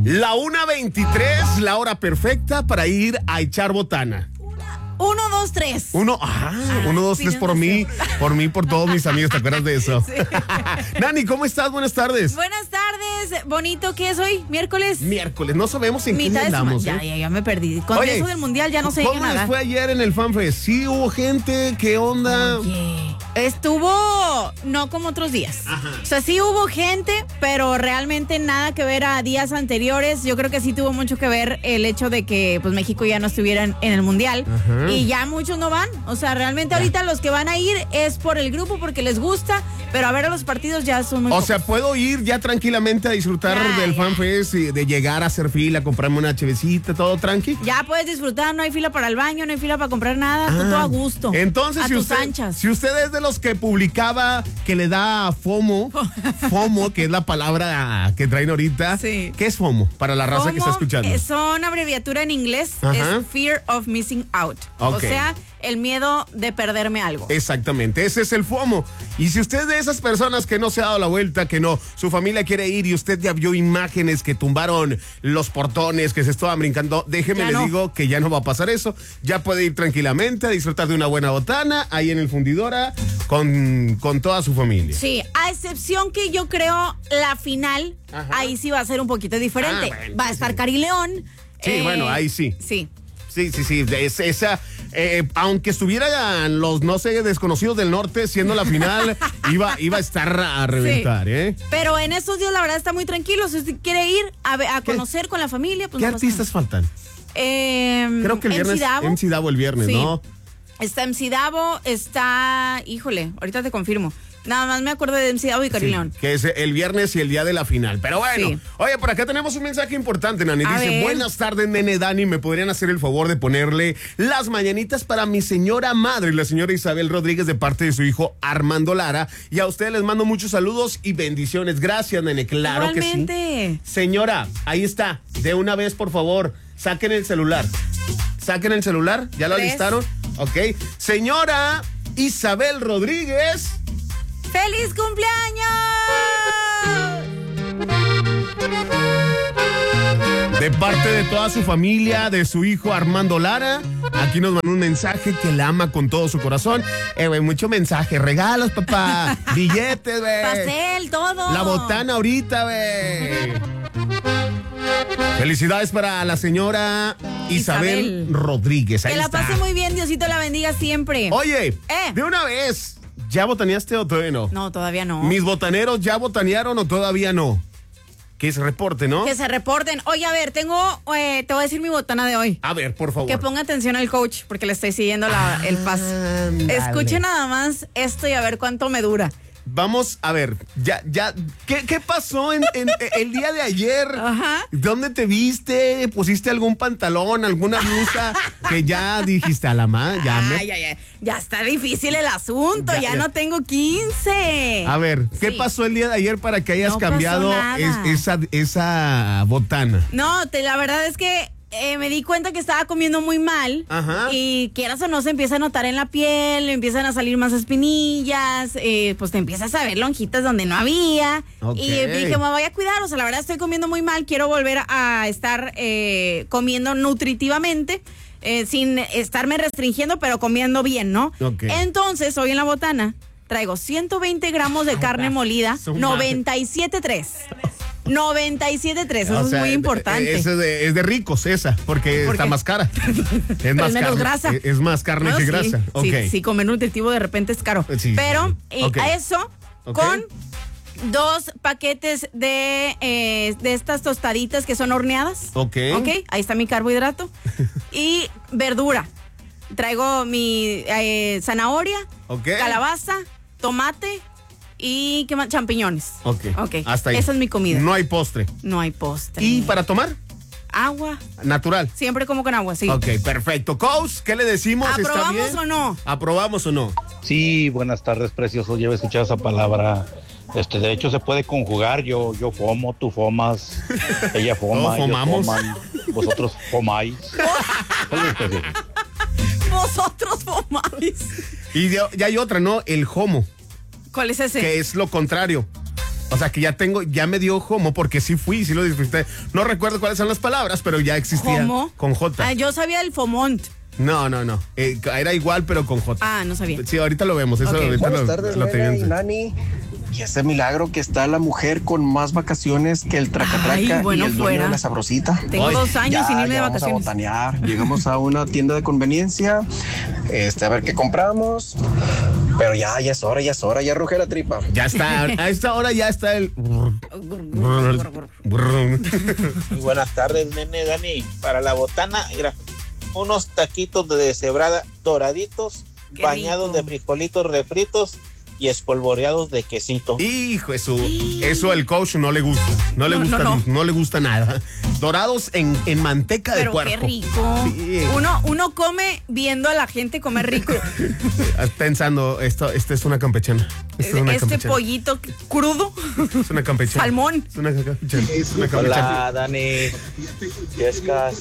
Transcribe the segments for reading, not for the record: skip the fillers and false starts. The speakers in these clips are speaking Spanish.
La 1:23, la hora perfecta para ir a echar botana. 1, 2, 3. 1, 2, 3 por mí, por todos mis amigos, ¿te acuerdas de eso? Sí. Nani, ¿cómo estás? Buenas tardes. Buenas tardes, bonito, ¿qué es hoy? ¿Miércoles? Miércoles, no sabemos en qué Mitad de andamos. semana. Ya me perdí. Con Oye, eso del mundial ya no sé ¿cómo nada. les fue ayer en el FanFest? ¿Sí hubo gente? ¿Qué onda? Oye, estuvo no como otros días. Ajá. O sea, sí hubo gente, pero realmente nada que ver a días anteriores. Yo creo que sí tuvo mucho que ver el hecho de que pues México ya no estuviera en el mundial. Ajá. Y ya muchos no van. O sea, realmente ahorita los que van a ir es por el grupo porque les gusta, pero a ver a los partidos ya son muy O pocos. sea, puedo ir ya tranquilamente a disfrutar del FanFest y de llegar a hacer fila, comprarme una chevecita, todo tranqui. Ya puedes disfrutar, no hay fila para el baño, no hay fila para comprar nada, tú todo a gusto. Entonces, a si tus usted, anchas. si usted es de los que publicaba que le da FOMO, que es la palabra que traen ahorita, Sí. ¿qué es FOMO para la raza que está escuchando? Son abreviatura en inglés, Ajá. es Fear of Missing Out. Ok. O sea, el miedo de perderme algo. Exactamente, ese es el FOMO. Y si usted es de esas personas que no se ha dado la vuelta, que no, su familia quiere ir y usted ya vio imágenes que tumbaron los portones, que se estaban brincando, déjeme Ya le no. digo que ya no va a pasar eso. Ya puede ir tranquilamente a disfrutar de una buena botana ahí en el Fundidora con toda su familia. Sí, a excepción que yo creo la final, Ajá. ahí sí va a ser un poquito diferente. Ah, bueno, va a sí, estar sí. Cari León. Sí, bueno, ahí sí. Sí. Sí. Aunque estuvieran los, no sé, desconocidos del norte siendo la final, iba a estar a reventar, Sí. ¿eh? Pero en estos días la verdad está muy tranquilo. Si usted quiere ir a conocer con la familia, pues ¿Qué no pasa artistas faltan? nada. Creo que el viernes, MC Davo el viernes, Sí. ¿no? Está MC Davo, está... Híjole, ahorita te confirmo. Nada más me acuerdo de MC Davo y Cari Sí, León. que es el viernes y el día de la final. Pero bueno, Sí. oye, por acá tenemos un mensaje importante, Nani. A Dice, ver. buenas tardes, nene Dani. ¿Me podrían hacer el favor de ponerle las mañanitas para mi señora madre, la señora Isabel Rodríguez, de parte de su hijo Armando Lara? Y a ustedes les mando muchos saludos y bendiciones. Gracias, nene. Claro que sí. Igualmente. Señora, ahí está. De una vez, por favor, saquen el celular. Saquen el celular. ¿Ya lo 3. alistaron? Ok. Señora Isabel Rodríguez. ¡Feliz cumpleaños! De parte de toda su familia, de su hijo Armando Lara, aquí nos mandó un mensaje que la ama con todo su corazón. Güey, mucho mensaje, regalos, papá, billetes, güey. Pastel, todo. La botana ahorita, güey. Felicidades para la señora Isabel Rodríguez. Ahí Que la está. pase muy bien, Diosito la bendiga siempre. Oye, de una vez, ¿ya botaneaste o todavía no? No, todavía no. ¿Mis botaneros ya botanearon o todavía no? Que se reporte, ¿no? Que se reporten. Oye, a ver, te voy a decir mi botana de hoy. A ver, por favor. Que ponga atención al coach, porque le estoy siguiendo el paso. Ándale. Escuche nada más esto y a ver cuánto me dura. Vamos a ver, ¿qué pasó en el día de ayer? Ajá. ¿Dónde te viste? ¿Pusiste algún pantalón, alguna blusa que ya dijiste a la madre? Ya está difícil el asunto, Ya. ya no tengo 15. A ver, ¿qué Sí. pasó el día de ayer para que hayas No pasó cambiado nada. esa botana? No, la verdad es que me di cuenta que estaba comiendo muy mal. Ajá. Y quieras o no, se empieza a notar en la piel, empiezan a salir más espinillas, pues te empiezas a ver lonjitas donde no había. Ok. Y dije, me voy a cuidar, o sea, la verdad estoy comiendo muy mal, quiero volver a estar comiendo nutritivamente, sin estarme restringiendo, pero comiendo bien, ¿no? Ok. Entonces, hoy en la botana traigo 120 gramos de carne molida, su madre. 97.3. 97.3, eso O sea, es muy importante. Es de ricos esa, porque ¿Por está qué? más cara. Es más menos carne, grasa. Es más carne No, que sí, grasa. Sí, Ok. sí, comer nutritivo de repente es caro. Sí, Pero sí. Ok. a eso Ok. con 2 paquetes de estas tostaditas que son horneadas. Ok. Ok, ahí está mi carbohidrato. Y verdura. Traigo mi zanahoria, Ok. calabaza, tomate y ¿qué más? Champiñones. Ok. Ok, Hasta ahí. esa es mi comida. No hay postre. No hay postre. ¿Y para tomar? Agua. Natural. Siempre como con agua, sí. Ok, perfecto. Coach, ¿qué le decimos? ¿Está ¿Aprobamos bien? o no? ¿Aprobamos o no? Sí, buenas tardes, precioso. Ya he escuchado esa palabra. De hecho, se puede conjugar. Yo fomo, tú fomas, ella foma, Todos ellos fomamos. foman, vosotros fomáis. Saludos, precioso. Vosotros fumáis. Y ya hay otra, ¿no? El homo, ¿Cuál es ese? que es lo contrario. O sea, que ya me dio jomo porque sí fui, sí lo disfruté. No recuerdo cuáles son las palabras, pero ya existía. ¿Jomo? Con J. Ah, yo sabía del Fomont. No. Era igual, pero con J. Ah, no sabía. Sí, ahorita lo vemos. Eso Ok. ahorita Buenas tardes, lo Nena y tengo. Nani. Y ese milagro que está la mujer con más vacaciones que el tracatraca Ay, bueno, y el dueño fuera. de la sabrosita. Tengo Ay, 2 años sin irme de llegamos vacaciones. a botanear, llegamos a una tienda de conveniencia, a ver qué compramos, pero ya es hora, ya arrojé la tripa. Ya está, a esta hora ya está el... Muy buenas tardes, nene, Dani. Para la botana, mira, unos taquitos de deshebrada doraditos, Qué bañados rico. de frijolitos refritos y espolvoreados de quesito. Hijo, eso al coach no le gusta. No le gusta nada. Dorados en manteca de Pero puerco. qué rico. Sí. Uno come viendo a la gente comer rico. Pensando, esta es una campechana. Esta es una Este campechana. pollito crudo, Es una campechana. salmón. Es una campechana. Es una campechana. Hola, Dani. Yescas.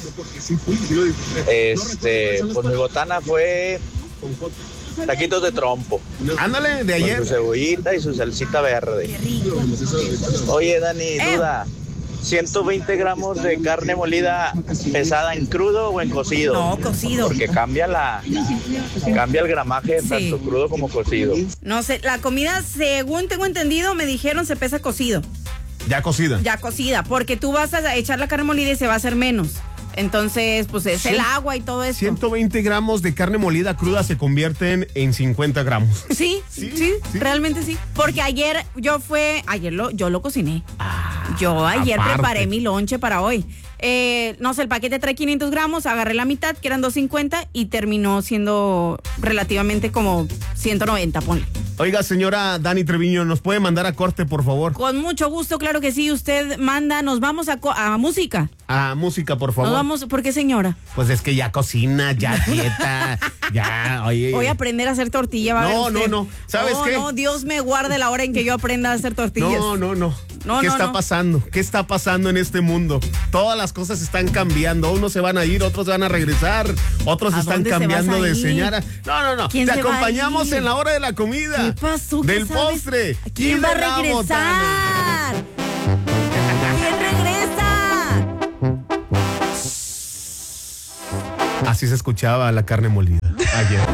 Pues mi botana fue taquitos de trompo. Ándale, de Con ayer. su cebollita y su salsita verde. Oye, Dani, duda. 120 gramos de carne molida pesada en crudo o en cocido. No, cocido. Porque cambia el gramaje Sí. tanto crudo como cocido. No sé, la comida, según tengo entendido, me dijeron se pesa cocido. Ya cocida. Ya cocida, porque tú vas a echar la carne molida y se va a hacer menos. Entonces, pues es el agua y todo eso. 120 gramos de carne molida cruda se convierten en 50 gramos. Sí, realmente sí. Porque yo lo cociné. Yo ayer aparte. preparé mi lonche para hoy. No sé, el paquete trae 500 gramos, agarré la mitad, que eran 250, y terminó siendo relativamente como 190, ponle. Oiga, señora Dani Treviño, ¿nos puede mandar a corte, por favor? Con mucho gusto, claro que sí. Usted manda, nos vamos a música. A música, por favor. Nos vamos, ¿por qué, señora? Pues es que ya cocina, ya dieta, ya, oye. Voy a aprender a hacer tortilla, ¿va a ver usted? No. ¿Sabes qué? No, Dios me guarde la hora en que yo aprenda a hacer tortillas. ¿Qué está pasando? ¿Qué está pasando en este mundo? Todas las cosas están cambiando. Unos se van a ir, otros se van a regresar, otros ¿A están dónde se cambiando vas a de ir? señora. No. ¿Quién Te se va a acompañamos ir? en la hora de la comida. ¿Qué pasó? ¿Qué Del sabes? postre. ¿Quién y va a de la regresar? botana. ¿Quién regresa? Así se escuchaba la carne molida ayer.